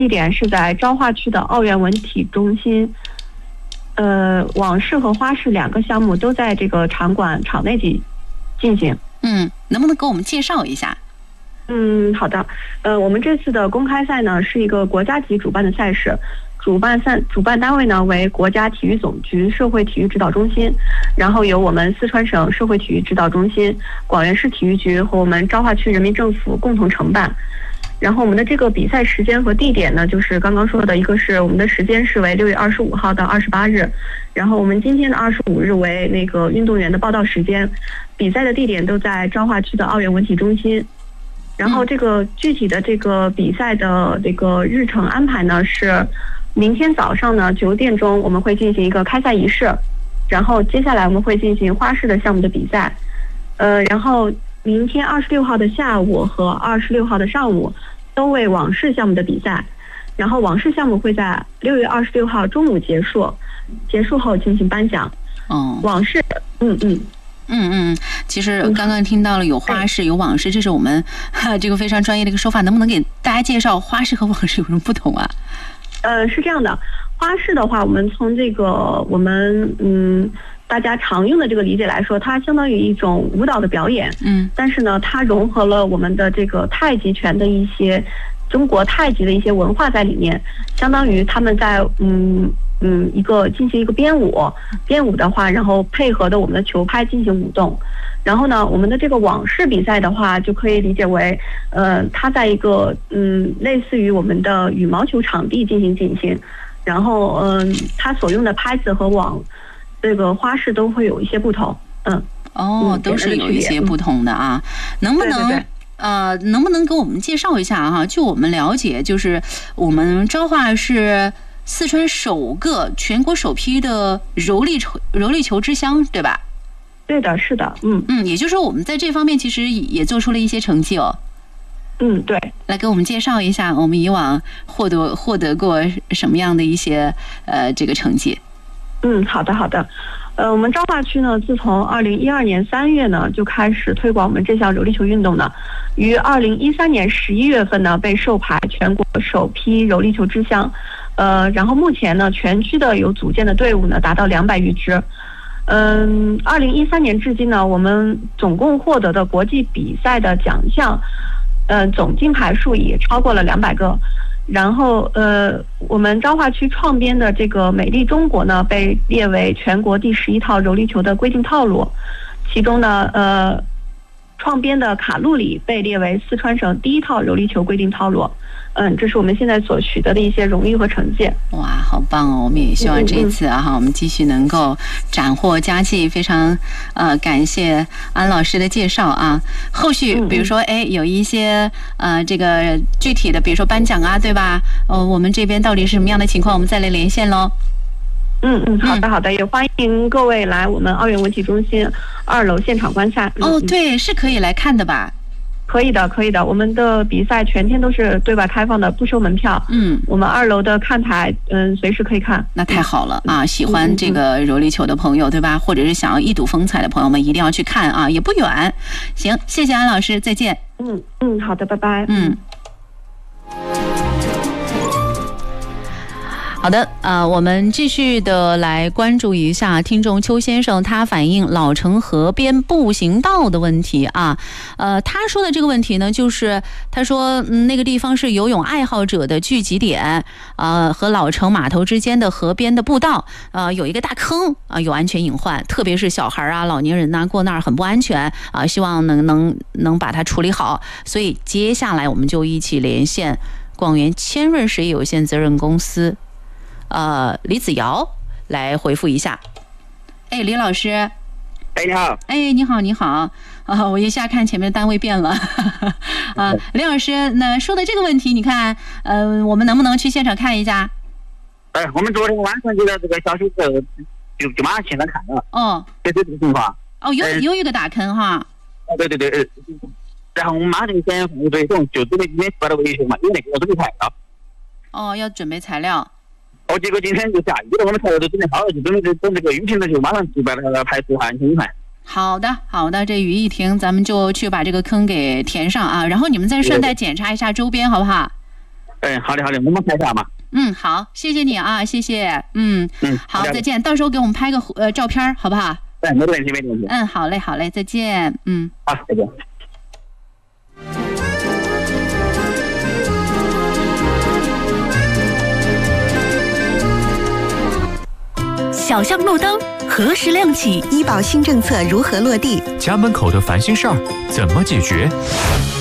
地点是在昭化区的奥园文体中心。网式和花式2个项目都在这个场内进行。 能不能给我们介绍一下？ 好的。我们这次的公开赛呢是一个国家级主办的赛事，主办单位呢为国家体育总局社会体育指导中心，然后由我们四川省社会体育指导中心、广元市体育局和我们昭化区人民政府共同承办。然后我们的这个比赛时间和地点呢，就是刚刚说的，一个是我们的时间是为6月25号到28日，然后我们今天的25日为那个运动员的报到时间，比赛的地点都在昭化区的奥园文体中心。然后这个具体的这个比赛的这个日程安排呢，是明天早上呢9点钟我们会进行一个开赛仪式，然后接下来我们会进行花式的项目的比赛，然后明天26号的下午和26号的上午都为网式项目的比赛，然后网式项目会在6月26号中午结束后进行颁奖。网式， 其实刚刚听到了有花式有网式，这是我们这个非常专业的一个说法，能不能给大家介绍花式和网式有什么不同啊？ 是这样的，花式的话，我们从这个我们大家常用的这个理解来说，它相当于一种舞蹈的表演，但是呢，它融合了我们的这个太极拳的一些中国太极的一些文化在里面，相当于他们在进行一个编舞的话，然后配合的我们的球拍进行舞动。然后呢，我们的这个网式比赛的话，就可以理解为，它在一个类似于我们的羽毛球场地进行，然后它所用的拍子和这个花式都会有一些不同。 都是有一些不同的啊。能不能给我们介绍一下哈？就我们了解，就是我们昭化是四川全国首批的柔力球之乡，对吧？ 对的，是的。 也就是说我们在这方面其实也做出了一些成绩哦。 对。 来给我们介绍一下我们以往获得过什么样的一些这个成绩。 好的。我们昭化区呢，自从2012年3月呢就开始推广我们这项柔力球运动呢，于2013年11月份呢被授牌全国首批柔力球之乡。然后目前呢，全区的有组建的队伍呢达到200余支。2013年至今呢，我们总共获得的国际比赛的奖项，总金牌数也超过了200个。然后我们昭化区创编的这个美丽中国呢，被列为全国第11套柔力球的规定套路，其中呢创编的卡路里被列为四川省第1套柔力球规定套路。这是我们现在所取得的一些荣誉和成绩。 哇，好棒哦！我们也希望这次我们继续能够斩获佳绩。非常感谢安老师的介绍啊。后续比如说有一些这个具体的，比如说颁奖啊，对吧？我们这边到底是什么样的情况，我们再来连线喽。 好的，也欢迎各位来我们奥园文体中心2楼现场观赛。 对，是可以来看的吧？ 可以的，我们的比赛全天都是对外开放的，不收门票。我们2楼的看台，随时可以看。 那太好了啊！喜欢这个柔力球的朋友，对吧？或者是想要一睹风采的朋友们，一定要去看啊，也不远。行，谢谢安老师，再见。 好的，拜拜。 好的，我们继续的来关注一下听众邱先生，他反映老城河边步行道的问题啊。他说的这个问题呢，就是他说，那个地方是游泳爱好者的聚集点，和老城码头之间的河边的步道，有一个大坑啊，有安全隐患，特别是小孩啊、老年人呐，过那儿很不安全啊，希望能把它处理好。所以接下来我们就一起连线广元千润水有限责任公司。李子瑶来回复一下。李老师。 你好。 你好。我一下看前面的单位变了。李老师，那说的这个问题，你看，我们能不能去现场看一下？ 我们昨天晚上就在这个小区就马上现场看了。这是这个情况。 有一个大坑哈。 对。然后我们马上就先放一种，就准备今天把它维修嘛，因为那个要准备材料。 要准备材料。 结果今天就下雨了，我们材料都准备好了，就准备等这个雨停了，就马上就把它排除安全隐患。 好的，这雨一停，咱们就去把这个坑给填上啊，然后你们再顺带检查一下周边，好不好？ 好的，我们拍下嘛。 好，谢谢你啊，谢谢。好，再见。到时候给我们拍个照片，好不好？ 没问题。 好嘞，再见。 好，再见。 小巷路灯何时亮起？ 医保新政策如何落地？ 家门口的烦心事儿怎么解决？